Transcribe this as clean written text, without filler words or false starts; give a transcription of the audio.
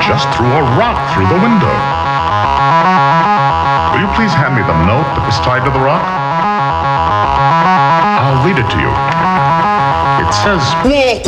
just threw a rock through the window. Will you please hand me the note that was tied to the rock? I'll read it to you. It says,